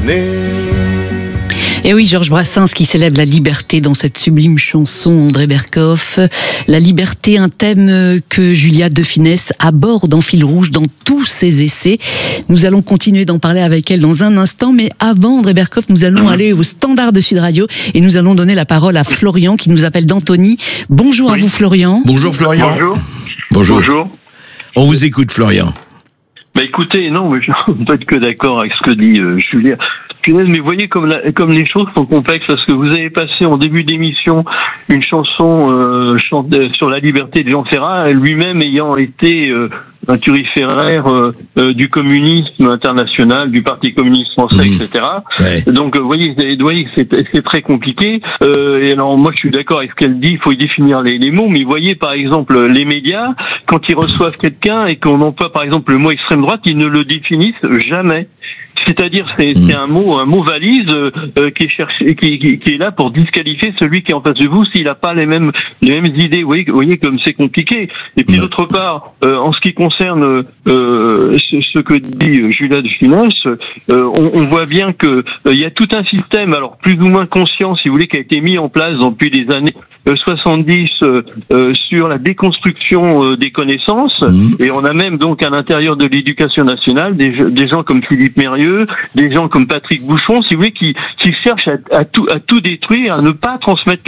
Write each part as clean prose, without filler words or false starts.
Et oui, Georges Brassens qui célèbre la liberté dans cette sublime chanson, André Berkoff. La liberté, un thème que Julia de Funès aborde en fil rouge dans tous ses essais. Nous allons continuer d'en parler avec elle dans un instant, mais avant, André Berkoff, nous allons aller au standard de Sud Radio et nous allons donner la parole à Florian qui nous appelle d'Antony. Bonjour à vous, Florian. Bonjour, Florian. Bonjour. On vous écoute, Florian. Bah écoutez, non, mais je ne peux être que d'accord avec ce que dit Julia. Mais vous voyez comme les choses sont complexes, parce que vous avez passé en début d'émission une chanson sur la liberté de Jean Ferrat, lui-même ayant été un turiféraire du communisme international, du Parti communiste français, etc. Ouais. Donc vous voyez c'est très compliqué. Et alors moi je suis d'accord avec ce qu'elle dit, il faut y définir les mots, mais vous voyez par exemple les médias, quand ils reçoivent quelqu'un et qu'on emploie par exemple le mot extrême droite, ils ne le définissent jamais. C'est-à-dire c'est un mot valise qui est là pour disqualifier celui qui est en face de vous s'il n'a pas les mêmes idées. Vous voyez comme c'est compliqué. Et puis d'autre part, en ce qui concerne ce que dit Julia de Funès, on voit bien que il y a tout un système, alors plus ou moins conscient, si vous voulez, qui a été mis en place depuis les années 70 sur la déconstruction des connaissances. Et on a même donc à l'intérieur de l'éducation nationale des gens comme Philippe Mérieux, des gens comme Patrick Bouchon, si vous voulez, qui cherchent à tout détruire, à ne pas transmettre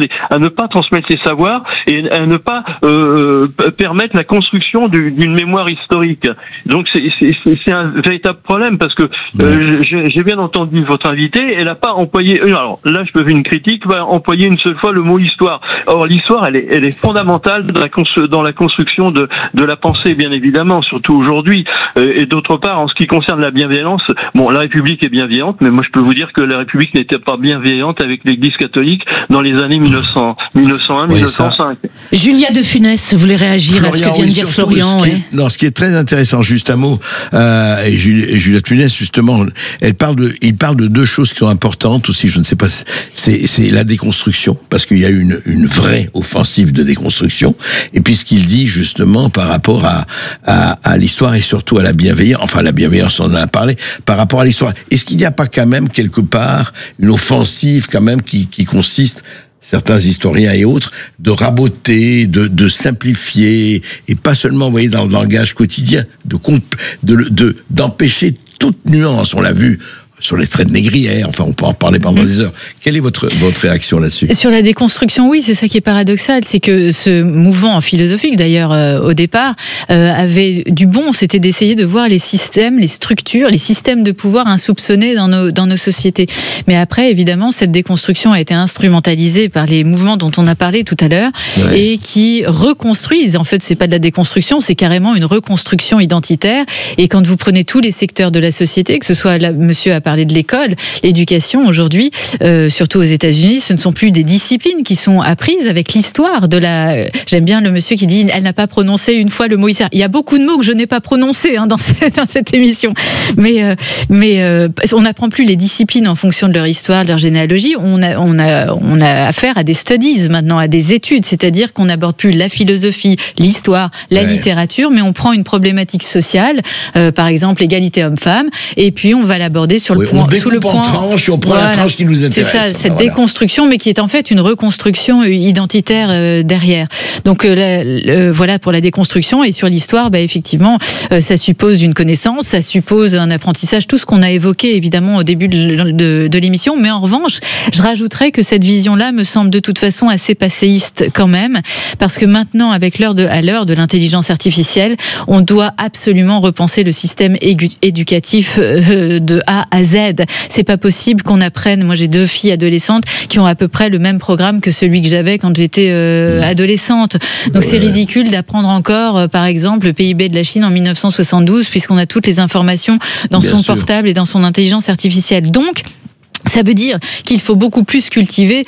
les savoirs et à ne pas permettre la construction d'une mémoire historique. Donc c'est un véritable problème parce que j'ai bien entendu votre invitée, elle n'a pas employé. Alors là, je peux faire une critique, va employer une seule fois le mot histoire. Or l'histoire, elle est fondamentale dans la construction de la pensée, bien évidemment, surtout aujourd'hui. Et d'autre part, en ce qui concerne la bienveillance, bon, la République est bienveillante, mais moi je peux vous dire que la République n'était pas bienveillante avec l'Église catholique dans les années 1905. Julia de Funès voulait réagir à ce que vient de dire Florian. Ce qui est très intéressant, juste un mot, et Julia de Funès, justement, il parle de deux choses qui sont importantes aussi, je ne sais pas, c'est la déconstruction, parce qu'il y a une vraie offensive de déconstruction, et puis ce qu'il dit justement par rapport à l'histoire et surtout à la bienveillance, enfin la bienveillance on en a parlé, par rapport à l'histoire. Est-ce qu'il n'y a pas quand même quelque part une offensive quand même qui consiste, certains historiens et autres, de raboter, de simplifier, et pas seulement, vous voyez, dans le langage quotidien, d'empêcher toute nuance, on l'a vu sur les traits de négrière, enfin on peut en parler pendant des heures. Quelle est votre réaction là-dessus ? Sur la déconstruction, oui, c'est ça qui est paradoxal, c'est que ce mouvement philosophique d'ailleurs au départ avait du bon, c'était d'essayer de voir les systèmes, les structures, les systèmes de pouvoir insoupçonnés dans nos sociétés. Mais après, évidemment, cette déconstruction a été instrumentalisée par les mouvements dont on a parlé tout à l'heure et qui reconstruisent. En fait, c'est pas de la déconstruction, c'est carrément une reconstruction identitaire. Et quand vous prenez tous les secteurs de la société, que ce soit monsieur a parlé de l'école, l'éducation aujourd'hui, surtout aux États-Unis, ce ne sont plus des disciplines qui sont apprises avec l'histoire de la. J'aime bien le monsieur qui dit elle n'a pas prononcé une fois le mot histoire. Il y a beaucoup de mots que je n'ai pas prononcés dans cette émission, mais on n'apprend plus les disciplines en fonction de leur histoire, de leur généalogie. On a affaire à des studies maintenant, à des études, c'est-à-dire qu'on n'aborde plus la philosophie, l'histoire, la littérature, mais on prend une problématique sociale, par exemple l'égalité homme-femme, et puis on va l'aborder sous le point tranche, on prend la tranche qui nous intéresse. C'est ça, cette déconstruction, mais qui est en fait une reconstruction identitaire derrière. Donc voilà pour la déconstruction. Et sur l'histoire, effectivement, ça suppose une connaissance, ça suppose un apprentissage, tout ce qu'on a évoqué évidemment au début de l'émission. Mais en revanche, je rajouterais que cette vision-là me semble de toute façon assez passéiste quand même, parce que maintenant, à l'heure de l'intelligence artificielle, on doit absolument repenser le système éducatif de A à Z. C'est pas possible qu'on apprenne. Moi, j'ai 2 filles adolescentes qui ont à peu près le même programme que celui que j'avais quand j'étais adolescente. Donc c'est ridicule d'apprendre encore, par exemple, le PIB de la Chine en 1972, puisqu'on a toutes les informations dans son portable et dans son intelligence artificielle. Donc Ça veut dire qu'il faut beaucoup plus cultiver,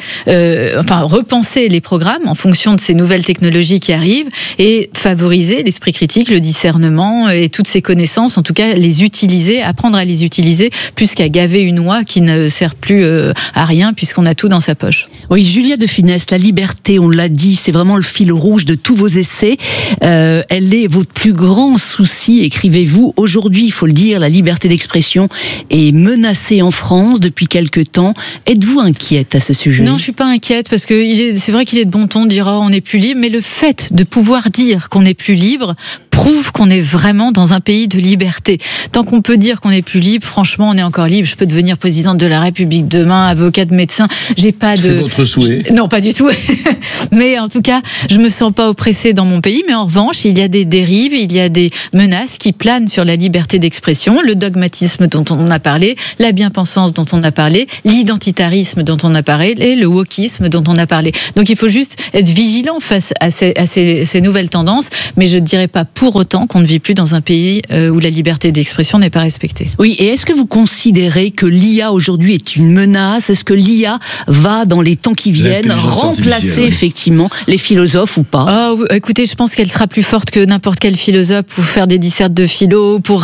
repenser les programmes en fonction de ces nouvelles technologies qui arrivent et favoriser l'esprit critique, le discernement et toutes ces connaissances, en tout cas les utiliser, apprendre à les utiliser plus qu'à gaver une oie qui ne sert plus à rien puisqu'on a tout dans sa poche. Oui, Julia de Funès, la liberté, on l'a dit, c'est vraiment le fil rouge de tous vos essais. Elle est votre plus grand souci, écrivez-vous. Aujourd'hui, il faut le dire, la liberté d'expression est menacée en France depuis quelques temps. Êtes-vous inquiète à ce sujet ? Non, je suis pas inquiète parce que c'est vrai qu'il est de bon ton de dire on n'est plus libre, mais le fait de pouvoir dire qu'on n'est plus libre prouve qu'on est vraiment dans un pays de liberté. Tant qu'on peut dire qu'on n'est plus libre, franchement, on est encore libre. Je peux devenir présidente de la République demain, avocate, médecin. J'ai pas de. C'est votre souhait ? Non, pas du tout. Mais en tout cas, je me sens pas oppressée dans mon pays. Mais en revanche, il y a des dérives, il y a des menaces qui planent sur la liberté d'expression, le dogmatisme dont on a parlé, la bien-pensance dont on a parlé, l'identitarisme dont on a parlé et le wokisme dont on a parlé. Donc il faut juste être vigilant face à ces nouvelles tendances, mais je ne dirais pas pour autant qu'on ne vit plus dans un pays où la liberté d'expression n'est pas respectée. Oui, et est-ce que vous considérez que l'IA aujourd'hui est une menace ? Est-ce que l'IA va, dans les temps qui viennent, remplacer effectivement les philosophes ou pas ? Écoutez, je pense qu'elle sera plus forte que n'importe quel philosophe pour faire des dissertes de philo, pour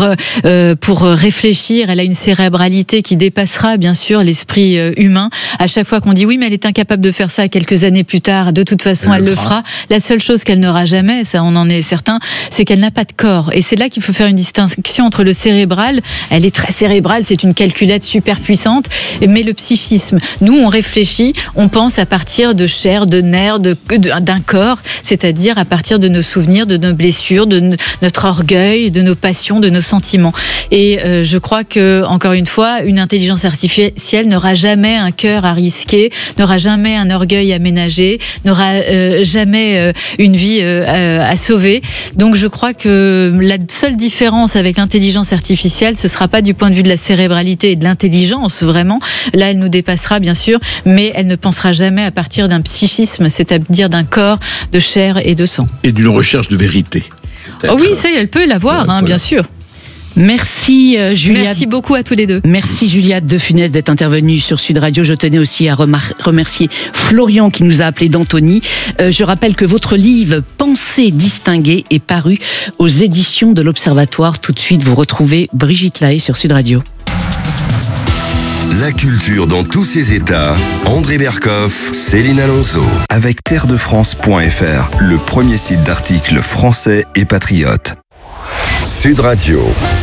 réfléchir. Elle a une cérébralité qui dépassera bien sûr l'esprit humain. À chaque fois qu'on dit oui, mais elle est incapable de faire ça quelques années plus tard, de toute façon elle le fera. La seule chose qu'elle n'aura jamais, ça on en est certain, c'est qu'elle n'a pas de corps. Et c'est là qu'il faut faire une distinction entre le cérébral, elle est très cérébrale, c'est une calculette super puissante, mais le psychisme. Nous on réfléchit, on pense à partir de chair, de nerfs, d'un corps, c'est-à-dire à partir de nos souvenirs, de nos blessures, de notre orgueil, de nos passions, de nos sentiments. Et je crois que, encore une fois, une intelligence artificielle n'aura jamais un cœur à risquer, n'aura jamais un orgueil à ménager, n'aura jamais une vie à sauver. Donc je crois que la seule différence avec l'intelligence artificielle, ce sera pas du point de vue de la cérébralité et de l'intelligence, vraiment. Là, elle nous dépassera, bien sûr, mais elle ne pensera jamais à partir d'un psychisme, c'est-à-dire d'un corps de chair et de sang. Et d'une recherche de vérité. Oh oui, ça, elle peut l'avoir, bien sûr. Merci Julia. Merci beaucoup à tous les deux. Merci Julia de Funès d'être intervenue sur Sud Radio. Je tenais aussi à remercier Florian qui nous a appelé d'Antony. Je rappelle que votre livre Pensée distinguée est paru aux éditions de l'Observatoire. Tout de suite, vous retrouvez Brigitte Lahaie sur Sud Radio. La culture dans tous ses états. André Berkoff, Céline Alonso. Avec terredefrance.fr, le premier site d'articles français et patriotes. Sud Radio.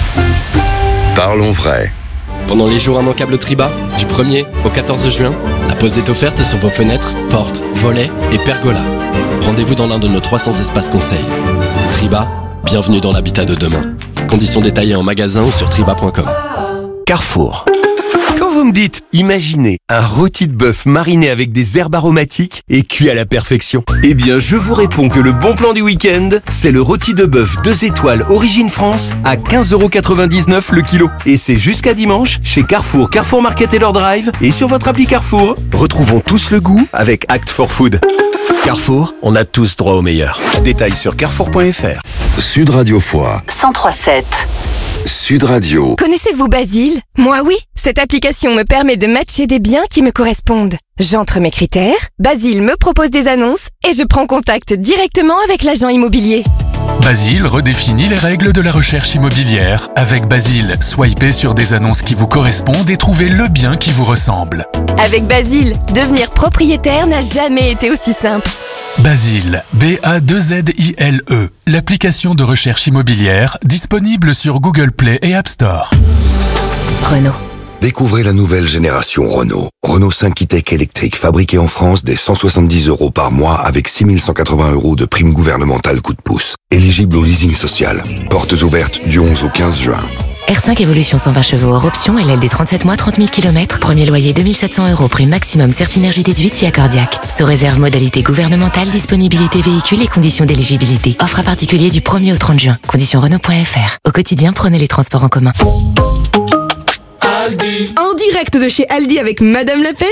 Parlons vrai. Pendant les jours immanquables Triba, du 1er au 14 juin, la pause est offerte sur vos fenêtres, portes, volets et pergolas. Rendez-vous dans l'un de nos 300 espaces conseils. Triba, bienvenue dans l'habitat de demain. Conditions détaillées en magasin ou sur triba.com. Carrefour. Quand vous me dites, imaginez un rôti de bœuf mariné avec des herbes aromatiques et cuit à la perfection, eh bien je vous réponds que le bon plan du week-end, c'est le rôti de bœuf 2 étoiles Origine France à 15,99€ le kilo. Et c'est jusqu'à dimanche chez Carrefour, Carrefour Market et leur Drive et sur votre appli Carrefour. Retrouvons tous le goût avec Act for Food. Carrefour, on a tous droit au meilleur. Détails sur carrefour.fr. Sud Radio Foix 103.7. Sud Radio. Connaissez-vous Basile ? Moi oui. Cette application me permet de matcher des biens qui me correspondent. J'entre mes critères, Basile me propose des annonces et je prends contact directement avec l'agent immobilier. Basile redéfinit les règles de la recherche immobilière. Avec Basile, swipez sur des annonces qui vous correspondent et trouvez le bien qui vous ressemble. Avec Basile, devenir propriétaire n'a jamais été aussi simple. Basile, B-A-2-Z-I-L-E, l'application de recherche immobilière disponible sur Google Play et App Store. Renault. Découvrez la nouvelle génération Renault. Renault 5 e-Tech électrique, fabriqué en France dès 170€ par mois avec 6180€ de prime gouvernementale coup de pouce. Éligible au leasing social. Portes ouvertes du 11 au 15 juin. R5 Evolution 120 chevaux hors option, LLD 37 mois, 30 000 km. Premier loyer 2700€, prime maximum, Certinergie déduite si accordiaque. Sous réserve modalité gouvernementale, disponibilité véhicule et conditions d'éligibilité. Offre à particulier du 1er au 30 juin. Conditions Renault.fr. Au quotidien, prenez les transports en commun. Aldi. En direct de chez Aldi avec Madame la Pêche.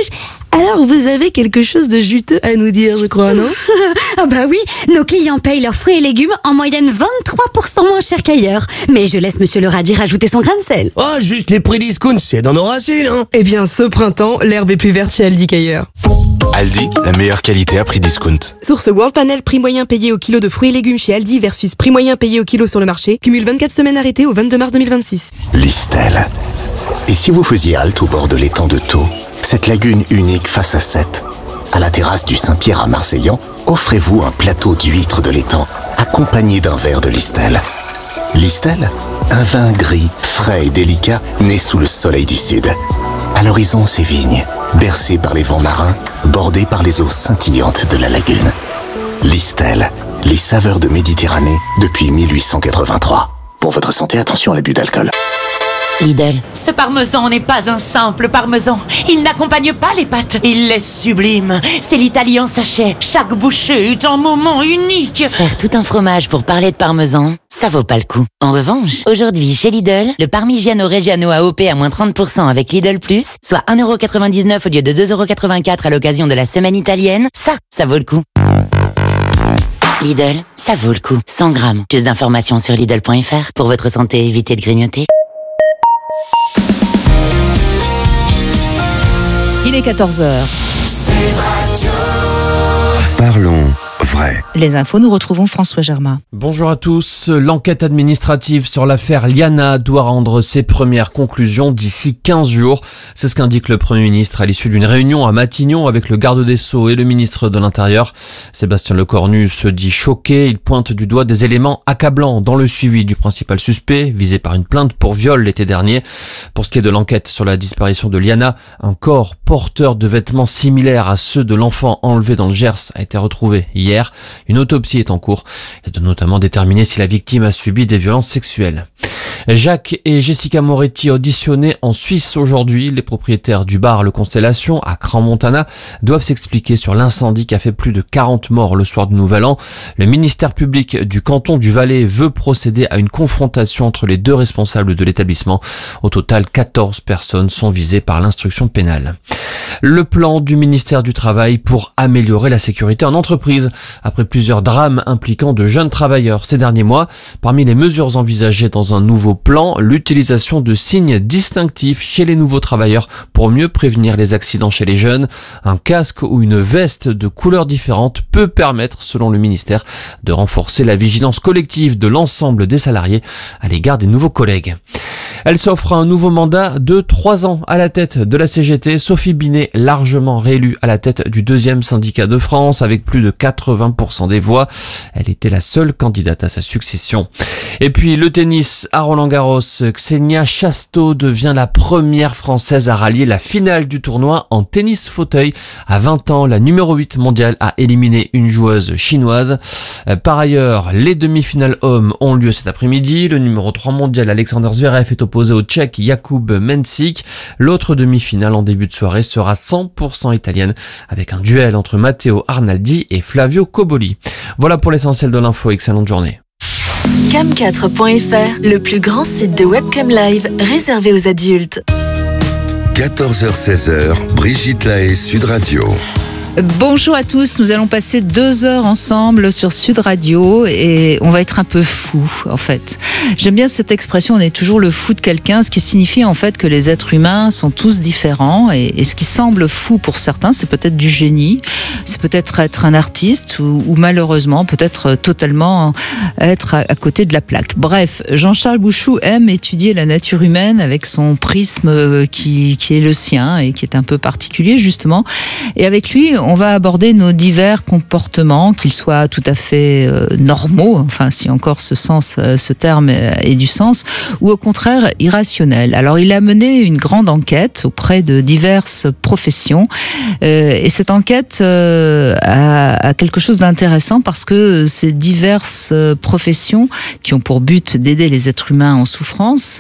Alors vous avez quelque chose de juteux à nous dire, je crois, non? Ah bah oui, nos clients payent leurs fruits et légumes en moyenne 23% moins cher qu'ailleurs. Mais je laisse monsieur le radis rajouter son grain de sel. Oh, juste les prix discount, c'est dans nos racines, hein. Eh bien, ce printemps, l'herbe est plus verte chez Aldi qu'ailleurs. Aldi, la meilleure qualité à prix discount. Source World Panel, prix moyen payé au kilo de fruits et légumes chez Aldi versus prix moyen payé au kilo sur le marché. Cumule 24 semaines arrêtées au 22 mars 2026. Listel. Et si vous faisiez halte au bord de l'étang de Thau, cette lagune unique face à Sète, à la terrasse du Saint-Pierre à Marseillan, offrez-vous un plateau d'huîtres de l'étang, accompagné d'un verre de Listel. Listel, un vin gris, frais et délicat, né sous le soleil du sud. À l'horizon, ces vignes, bercées par les vents marins, bordées par les eaux scintillantes de la lagune. Listel, les saveurs de Méditerranée depuis 1883. Pour votre santé, attention à l'abus d'alcool. Lidl. Ce parmesan n'est pas un simple parmesan. Il n'accompagne pas les pâtes. Il est sublime. C'est l'Italie en sachet. Chaque bouchée est un moment unique. Faire tout un fromage pour parler de parmesan, ça vaut pas le coup. En revanche, aujourd'hui, chez Lidl, le Parmigiano Reggiano AOP à moins 30% avec Lidl Plus, soit 1,99€ au lieu de 2,84€ à l'occasion de la semaine italienne, ça vaut le coup. Lidl, ça vaut le coup. 100 grammes. Plus d'informations sur Lidl.fr. Pour votre santé, évitez de grignoter. Il est 14h. Parlons vrai. Les infos, nous retrouvons François Germain. Bonjour à tous. L'enquête administrative sur l'affaire Liana doit rendre ses premières conclusions d'ici 15 jours. C'est ce qu'indique le Premier ministre à l'issue d'une réunion à Matignon avec le garde des Sceaux et le ministre de l'Intérieur. Sébastien Lecornu se dit choqué. Il pointe du doigt des éléments accablants dans le suivi du principal suspect, visé par une plainte pour viol l'été dernier. Pour ce qui est de l'enquête sur la disparition de Liana, un corps porteur de vêtements similaires à ceux de l'enfant enlevé dans le Gers a été retrouvé hier. Une autopsie est en cours et doit notamment déterminer si la victime a subi des violences sexuelles. Jacques et Jessica Moretti auditionnés en Suisse aujourd'hui. Les propriétaires du bar Le Constellation à Crans-Montana doivent s'expliquer sur l'incendie qui a fait plus de 40 morts le soir du Nouvel An. Le ministère public du canton du Valais veut procéder à une confrontation entre les deux responsables de l'établissement. Au total, 14 personnes sont visées par l'instruction pénale. Le plan du ministère du Travail pour améliorer la sécurité en entreprise. Après plusieurs drames impliquant de jeunes travailleurs ces derniers mois, parmi les mesures envisagées dans un nouveau plan, l'utilisation de signes distinctifs chez les nouveaux travailleurs pour mieux prévenir les accidents chez les jeunes. Un casque ou une veste de couleurs différentes peut permettre, selon le ministère, de renforcer la vigilance collective de l'ensemble des salariés à l'égard des nouveaux collègues. Elle s'offre un nouveau mandat de 3 ans à la tête de la CGT. Sophie Binet, largement réélue à la tête du deuxième syndicat de France avec plus de 80% des voix. Elle était la seule candidate à sa succession. Et puis le tennis à Roland-Garros. Xenia Chasteau devient la première Française à rallier la finale du tournoi en tennis fauteuil. À 20 ans, la numéro 8 mondiale a éliminé une joueuse chinoise. Par ailleurs, les demi-finales hommes ont lieu cet après-midi. Le numéro 3 mondial Alexander Zverev est opposé au Tchèque Jakub Mensik. L'autre demi-finale en début de soirée sera 100% italienne avec un duel entre Matteo Arnaldi et Flavio Cobolli. Voilà pour l'essentiel de l'info. Excellente journée. Cam4.fr, le plus grand site de webcam live réservé aux adultes. 14h-16h, Brigitte Lahaie, Sud Radio. Bonjour à tous, nous allons passer 2 heures ensemble sur Sud Radio et on va être un peu fou en fait. J'aime bien cette expression, on est toujours le fou de quelqu'un, ce qui signifie en fait que les êtres humains sont tous différents et ce qui semble fou pour certains, c'est peut-être du génie, c'est peut-être être un artiste ou malheureusement peut-être totalement être à côté de la plaque. Bref, Jean-Charles Bouchou aime étudier la nature humaine avec son prisme qui est le sien et qui est un peu particulier justement, et avec lui on va aborder nos divers comportements, qu'ils soient tout à fait normaux, enfin si encore ce terme ait du sens, ou au contraire irrationnels. Alors il a mené une grande enquête auprès de diverses professions et cette enquête a quelque chose d'intéressant parce que ces diverses professions qui ont pour but d'aider les êtres humains en souffrance,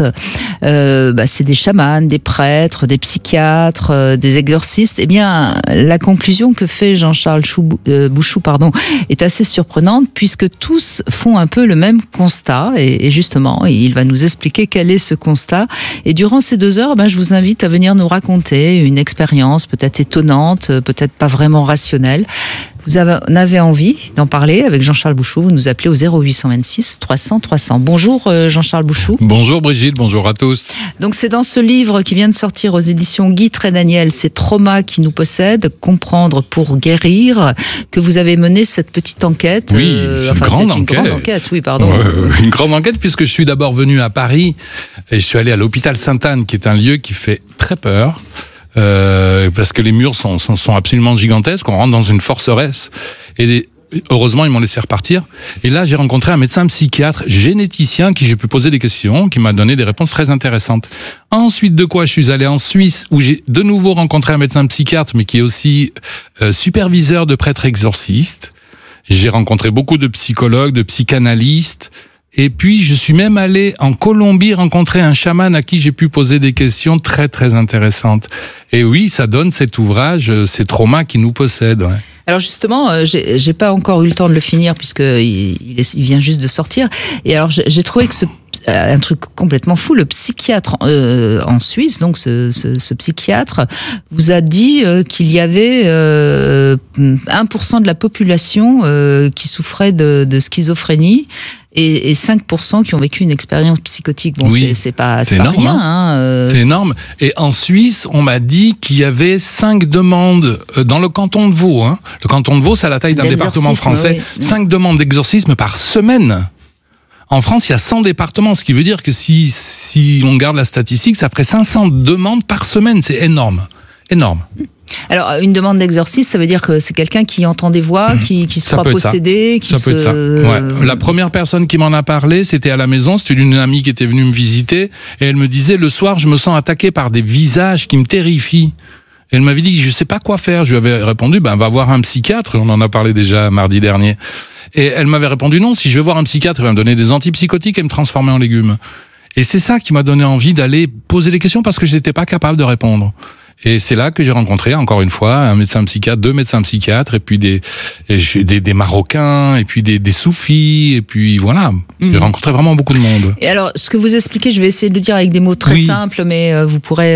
c'est des chamans, des prêtres, des psychiatres, des exorcistes. Eh bien, la conclusion l'explication que fait Jean-Charles Bouchou est assez surprenante, puisque tous font un peu le même constat, et justement, il va nous expliquer quel est ce constat. Et durant ces 2 heures, je vous invite à venir nous raconter une expérience peut-être étonnante, peut-être pas vraiment rationnelle. Vous avez envie d'en parler avec Jean-Charles Bouchou, vous nous appelez au 0826 300 300. Bonjour Jean-Charles Bouchou. Bonjour Brigitte, bonjour à tous. Donc c'est dans ce livre qui vient de sortir aux éditions Guy Trédaniel, c'est Trauma qui nous possède, comprendre pour guérir, que vous avez mené cette petite enquête. Oui, une grande enquête. Oui, pardon. Une grande enquête, puisque je suis d'abord venu à Paris et je suis allé à l'hôpital Sainte-Anne, qui est un lieu qui fait très peur. Parce que les murs sont absolument gigantesques, on rentre dans une forteresse, et heureusement ils m'ont laissé repartir. Et là j'ai rencontré un médecin psychiatre généticien qui j'ai pu poser des questions, qui m'a donné des réponses très intéressantes. Ensuite de quoi je suis allé en Suisse, où j'ai de nouveau rencontré un médecin psychiatre, mais qui est aussi superviseur de prêtres exorcistes. J'ai rencontré beaucoup de psychologues, de psychanalystes. Et puis, je suis même allé en Colombie rencontrer un chaman à qui j'ai pu poser des questions très, très intéressantes. Et oui, ça donne cet ouvrage, ces traumas qui nous possèdent. Ouais. Alors justement, j'ai pas encore eu le temps de le finir puisqu'il vient juste de sortir. Et alors j'ai trouvé que un truc complètement fou, le psychiatre en Suisse, donc ce psychiatre, vous a dit qu'il y avait 1% de la population qui souffrait de schizophrénie. Et 5% qui ont vécu une expérience psychotique. Bon, oui, c'est pas énorme, rien. Hein. C'est énorme. Et en Suisse, on m'a dit qu'il y avait 5 demandes dans le canton de Vaud. Hein. Le canton de Vaud, c'est à la taille d'un département français. Oui. 5 demandes d'exorcisme par semaine. En France, il y a 100 départements, ce qui veut dire que si on garde la statistique, ça ferait 500 demandes par semaine. C'est énorme. Énorme. Alors, une demande d'exorcisme, ça veut dire que c'est quelqu'un qui entend des voix, qui se croit possédé, ça peut être ça. Ouais. La première personne qui m'en a parlé, c'était à la maison, c'était une amie qui était venue me visiter, et elle me disait, le soir, je me sens attaqué par des visages qui me terrifient. Et elle m'avait dit, je sais pas quoi faire. Je lui avais répondu, va voir un psychiatre, on en a parlé déjà mardi dernier. Et elle m'avait répondu, non, si je vais voir un psychiatre, il va me donner des antipsychotiques et me transformer en légumes. Et c'est ça qui m'a donné envie d'aller poser des questions parce que je n'étais pas capable de répondre. Et c'est là que j'ai rencontré, encore une fois, un médecin psychiatre, 2 médecins psychiatres, et puis des Marocains, et puis des soufis, et puis voilà. J'ai rencontré vraiment beaucoup de monde. Et alors, ce que vous expliquez, je vais essayer de le dire avec des mots très simples, mais vous pourrez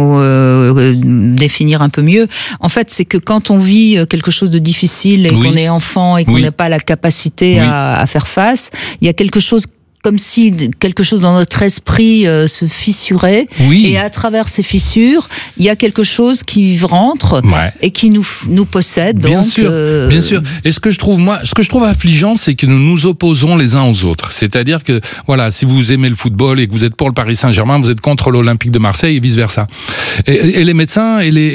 définir un peu mieux. En fait, c'est que quand on vit quelque chose de difficile, et qu'on est enfant, et qu'on n'a pas la capacité à faire face, il y a quelque chose comme si quelque chose dans notre esprit se fissurait, et à travers ces fissures, il y a quelque chose qui rentre et qui nous possède. Bien donc, sûr, bien sûr. Et ce que je trouve affligeant, c'est que nous nous opposons les uns aux autres. C'est-à-dire que, voilà, si vous aimez le football et que vous êtes pour le Paris Saint-Germain, vous êtes contre l'Olympique de Marseille et vice-versa. Et les médecins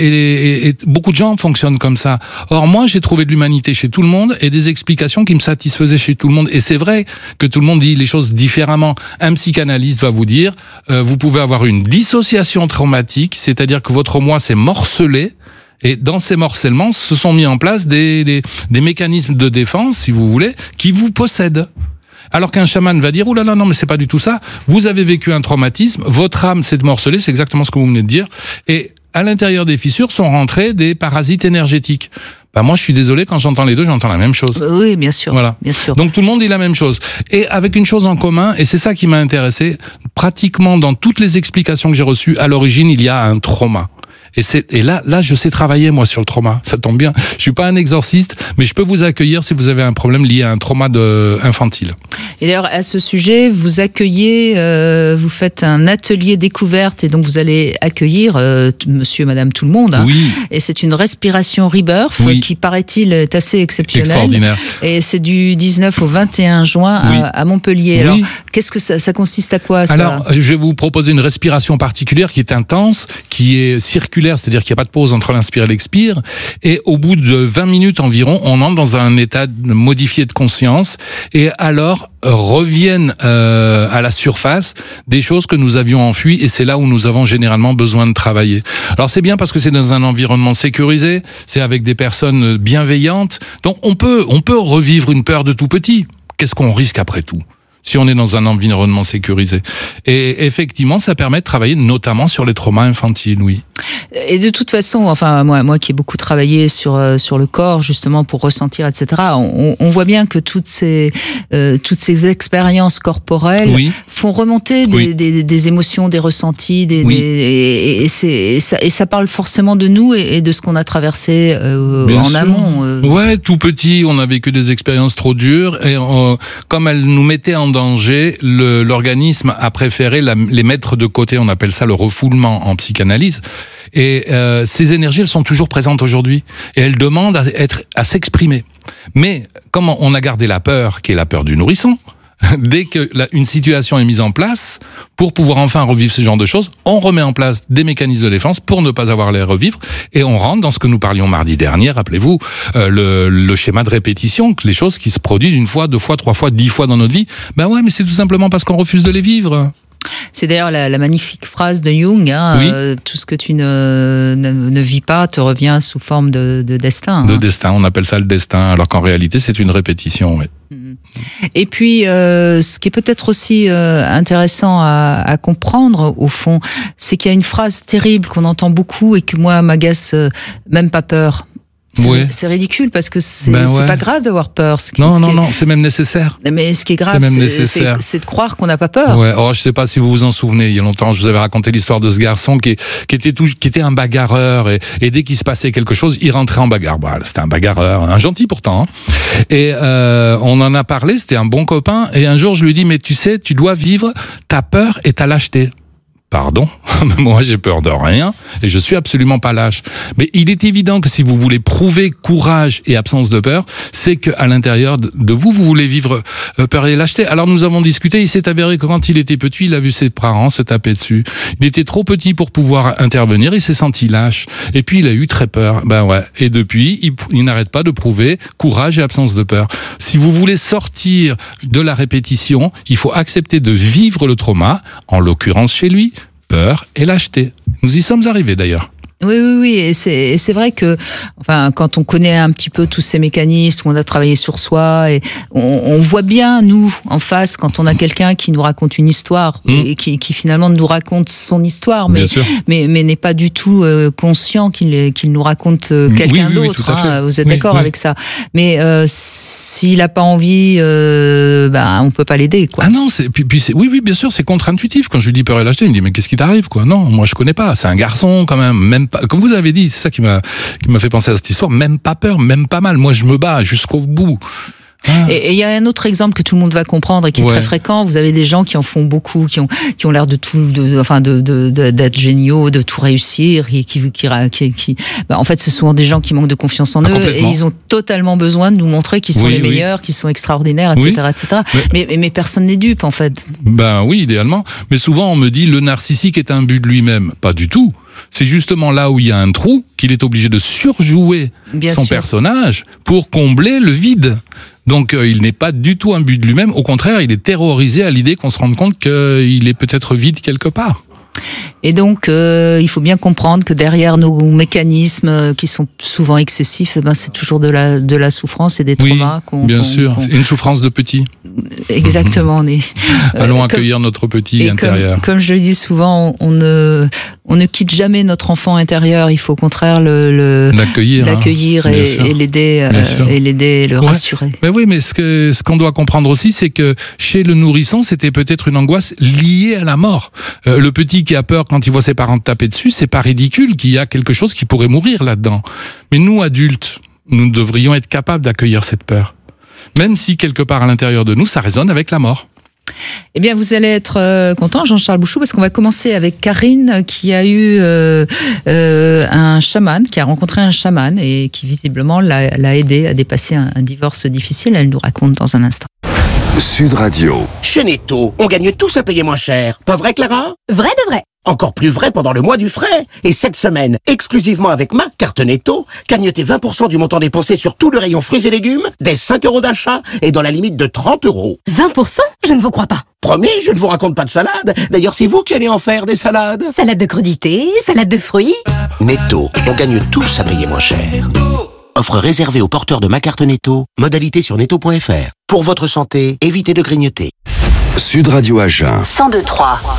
et beaucoup de gens fonctionnent comme ça. Or, moi, j'ai trouvé de l'humanité chez tout le monde et des explications qui me satisfaisaient chez tout le monde. Et c'est vrai que tout le monde dit les choses différemment. Un psychanalyste va vous dire, vous pouvez avoir une dissociation traumatique, c'est-à-dire que votre moi s'est morcelé, et dans ces morcellements se sont mis en place des mécanismes de défense, si vous voulez, qui vous possèdent. Alors qu'un chaman va dire, oulala, non, mais c'est pas du tout ça. Vous avez vécu un traumatisme, votre âme s'est morcelée, c'est exactement ce que vous venez de dire, et à l'intérieur des fissures sont rentrés des parasites énergétiques. Moi, je suis désolé, quand j'entends les deux, j'entends la même chose. Oui, bien sûr. Voilà. Bien sûr. Donc tout le monde dit la même chose. Et avec une chose en commun, et c'est ça qui m'a intéressé, pratiquement dans toutes les explications que j'ai reçues, à l'origine, il y a un trauma. Et là, je sais travailler, moi, sur le trauma. Ça tombe bien. Je suis pas un exorciste, mais je peux vous accueillir si vous avez un problème lié à un trauma infantile. Et d'ailleurs, à ce sujet, vous accueillez, vous faites un atelier découverte, et donc vous allez accueillir monsieur et madame tout le monde. Hein. Oui. Et c'est une respiration rebirth qui, paraît-il, est assez exceptionnelle. Extraordinaire. Et c'est du 19 au 21 juin à Montpellier. Alors, qu'est-ce que ça consiste à quoi, ça ? Alors, je vais vous proposer une respiration particulière qui est intense, qui est circulaire, c'est-à-dire qu'il n'y a pas de pause entre l'inspire et l'expire, et au bout de 20 minutes environ, on entre dans un état modifié de conscience, et alors reviennent à la surface des choses que nous avions enfuies, et c'est là où nous avons généralement besoin de travailler. Alors c'est bien parce que c'est dans un environnement sécurisé, c'est avec des personnes bienveillantes, donc on peut revivre une peur de tout petit. Qu'est-ce qu'on risque après tout ? Si on est dans un environnement sécurisé. Et effectivement, ça permet de travailler notamment sur les traumas infantiles, oui. Et de toute façon, enfin moi qui ai beaucoup travaillé sur le corps justement pour ressentir, etc. On voit bien que toutes ces expériences corporelles font remonter des émotions, des ressentis, et ça parle forcément de nous et de ce qu'on a traversé en amont. Ouais, tout petit, on a vécu des expériences trop dures et comme elles nous mettaient en danger, l'organisme a préféré les mettre de côté. On appelle ça le refoulement en psychanalyse. Et ces énergies, elles sont toujours présentes aujourd'hui. Et elles demandent à s'exprimer. Mais comme on a gardé la peur, qui est la peur du nourrisson, dès que une situation est mise en place, pour pouvoir enfin revivre ce genre de choses, on remet en place des mécanismes de défense pour ne pas avoir à les revivre. Et on rentre dans ce que nous parlions mardi dernier, rappelez-vous, le schéma de répétition, les choses qui se produisent 1 fois, 2 fois, 3 fois, 10 fois dans notre vie. Ben ouais, mais c'est tout simplement parce qu'on refuse de les vivre. C'est d'ailleurs la magnifique phrase de Jung, tout ce que tu ne vis pas te revient sous forme de destin. De destin, on appelle ça le destin, alors qu'en réalité c'est une répétition. Oui. Et puis, ce qui est peut-être aussi intéressant à comprendre, au fond, c'est qu'il y a une phrase terrible qu'on entend beaucoup et que moi m'agace, même pas peur. C'est ridicule parce que c'est pas grave d'avoir peur. Non, c'est même nécessaire. Mais ce qui est grave, c'est de croire qu'on n'a pas peur. Ouais. Oh, je sais pas si vous vous en souvenez. Il y a longtemps, je vous avais raconté l'histoire de ce garçon qui était un bagarreur et dès qu'il se passait quelque chose, il rentrait en bagarre. Bah, c'était un bagarreur, un gentil pourtant. Hein. Et on en a parlé. C'était un bon copain. Et un jour, je lui dis mais tu sais, tu dois vivre ta peur et ta lâcheté. Pardon, moi j'ai peur de rien et je suis absolument pas lâche. Mais il est évident que si vous voulez prouver courage et absence de peur, c'est qu'à l'intérieur de vous, vous voulez vivre peur et lâcheté. Alors nous avons discuté, il s'est avéré que quand il était petit, il a vu ses parents se taper dessus. Il était trop petit pour pouvoir intervenir, il s'est senti lâche. Et puis il a eu très peur. Ben ouais. Et depuis, il n'arrête pas de prouver courage et absence de peur. Si vous voulez sortir de la répétition, il faut accepter de vivre le trauma, en l'occurrence chez lui, peur et lâcheté. Nous y sommes arrivés d'ailleurs. Oui, et c'est vrai que, enfin, quand on connaît un petit peu tous ces mécanismes, qu'on a travaillé sur soi, et on voit bien nous en face quand on a quelqu'un qui nous raconte une histoire et qui finalement nous raconte son histoire, mais n'est pas du tout conscient qu'il nous raconte quelqu'un d'autre. Hein, vous êtes d'accord avec ça? Mais s'il a pas envie, on peut pas l'aider, quoi. Ah non, oui, bien sûr, c'est contre-intuitif. Quand je lui dis peur et lâcheté, il me dit mais qu'est-ce qui t'arrive, quoi? Non, moi je connais pas. C'est un garçon quand même pas, comme vous avez dit, c'est ça qui m'a fait penser à cette histoire. Même pas peur, même pas mal. Moi je me bats jusqu'au bout. Et il y a un autre exemple que tout le monde va comprendre et qui est très fréquent. Vous avez des gens qui en font beaucoup, qui ont l'air d'être géniaux, de tout réussir, en fait, c'est souvent des gens qui manquent de confiance en eux et ils ont totalement besoin de nous montrer qu'ils sont les meilleurs, qu'ils sont extraordinaires, etc., etc. Mais personne n'est dupe, en fait. Ben oui, idéalement. Mais souvent, on me dit le narcissique est un but de lui-même. Pas du tout. C'est justement là où il y a un trou qu'il est obligé de surjouer son personnage pour combler le vide. Donc il n'est pas du tout un but de lui-même, au contraire, il est terrorisé à l'idée qu'on se rende compte qu'il est peut-être vide quelque part. Et donc, il faut bien comprendre que derrière nos mécanismes qui sont souvent excessifs, c'est toujours de la souffrance et des traumas. Bien sûr, une souffrance de petit. Exactement. Allons accueillir notre petit intérieur. Comme je le dis souvent, on ne quitte jamais notre enfant intérieur. Il faut au contraire l'accueillir et l'aider, le rassurer. Mais oui, mais ce qu'on doit comprendre aussi, c'est que chez le nourrisson, c'était peut-être une angoisse liée à la mort. Le petit qui a peur quand il voit ses parents taper dessus, c'est pas ridicule qu'il y a quelque chose qui pourrait mourir là-dedans. Mais nous, adultes, nous devrions être capables d'accueillir cette peur. Même si quelque part à l'intérieur de nous, ça résonne avec la mort. Eh bien, vous allez être content, Jean-Charles Bouchou, parce qu'on va commencer avec Karine, qui a eu un chaman, qui a rencontré un chaman et qui visiblement l'a aidé à dépasser un divorce difficile. Elle nous raconte dans un instant. Sud Radio. Chez Netto, on gagne tous à payer moins cher. Pas vrai, Clara? Vrai de vrai. Encore plus vrai pendant le mois du frais. Et cette semaine, exclusivement avec ma carte Netto, gagnez 20% du montant dépensé sur tout le rayon fruits et légumes, dès 5 € d'achat et dans la limite de 30 €. 20%? Je ne vous crois pas. Promis, je ne vous raconte pas de salade. D'ailleurs, c'est vous qui allez en faire des salades. Salade de crudités, salade de fruits. Netto, on gagne tous à payer moins cher. Offre réservée aux porteurs de ma carte Netto. Modalité sur netto.fr. Pour votre santé, évitez de grignoter. Sud Radio Agen. 102.3.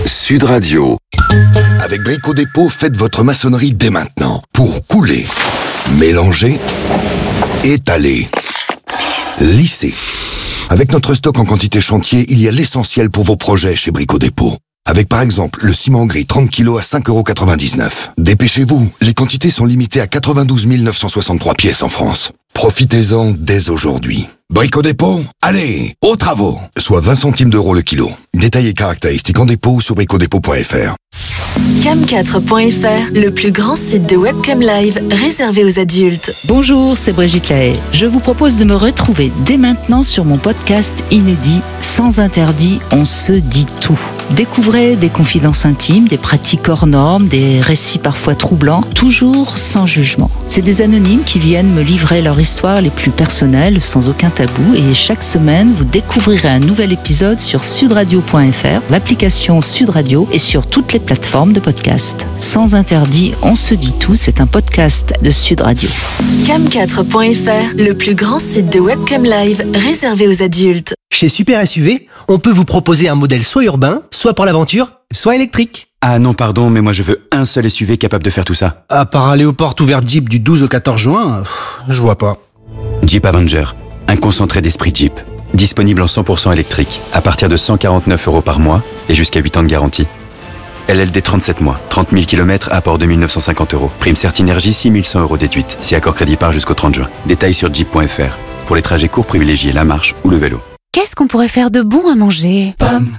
Sud Radio. Avec Brico Dépôt, faites votre maçonnerie dès maintenant. Pour couler, mélanger, étaler, lisser. Avec notre stock en quantité chantier, il y a l'essentiel pour vos projets chez Brico Dépôt. Avec par exemple le ciment gris 30 kg à 5,99 €. Dépêchez-vous, les quantités sont limitées à 92 963 pièces en France. Profitez-en dès aujourd'hui. Brico Dépôt, allez, aux travaux. Soit 20 centimes d'euros le kilo. Détails et caractéristiques en dépôt sur bricodépôt.fr. Cam4.fr, le plus grand site de webcam live réservé aux adultes. Bonjour, c'est Brigitte Lahaye. Je vous propose de me retrouver dès maintenant sur mon podcast inédit Sans interdit, on se dit tout. Découvrez des confidences intimes, des pratiques hors normes, des récits parfois troublants, toujours sans jugement. C'est des anonymes qui viennent me livrer leur histoire les plus personnelles, sans aucun tabou, et chaque semaine, vous découvrirez un nouvel épisode sur sudradio.fr, l'application Sud Radio et sur toutes les plateformes de podcast. Sans interdit, on se dit tout, c'est un podcast de Sud Radio. Cam4.fr, le plus grand site de webcam live réservé aux adultes. Chez Super SUV, on peut vous proposer un modèle soit urbain, soit pour l'aventure, soit électrique. Ah non, pardon, mais moi je veux un seul SUV capable de faire tout ça. À part aller aux portes ouvertes Jeep du 12 au 14 juin, je vois pas. Jeep Avenger, un concentré d'esprit Jeep. Disponible en 100% électrique, à partir de 149 € par mois et jusqu'à 8 ans de garantie. LLD 37 mois, 30 000 km, apport 2 950 €. Prime Certinergie, 6 100 € déduite, si accord crédit part jusqu'au 30 juin. Détails sur jeep.fr. Pour les trajets courts, privilégiez la marche ou le vélo. Qu'est-ce qu'on pourrait faire de bon à manger ?